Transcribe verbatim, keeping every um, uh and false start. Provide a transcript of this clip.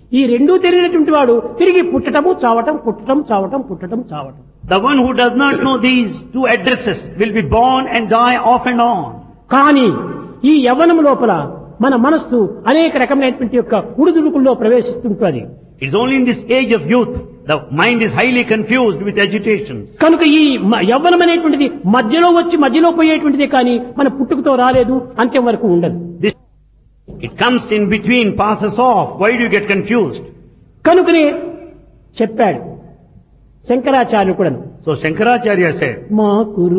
ఈ రెండూ తెలియనటువంటి వాడు తిరిగి పుట్టటము చావటం పుట్టటం చావటం పుట్టటం చావటం. The one who does not know these two addresses will be born and die off and on. కానీ ఈ యవ్వనం లోపల మన మనస్సు అనేక రకమైనటువంటి యొక్క ఉడుదుడుకుల్లో ప్రవేశిస్తుంటుంది. It's only in this age of youth the mind is highly confused with agitations. కనుక ఈ మ- యవ్వనం అనేటువంటిది మధ్యలో వచ్చి మధ్యలో పోయేటువంటిదే కానీ మన పుట్టుకతో రాలేదు, అంత్యం వరకు ఉండదు. This, it comes in between, passes off. Why do you get confused? కనుకనే చెప్పాడు శంకరాచార్యుడు కూడా, So Shankaracharya said, మా కురు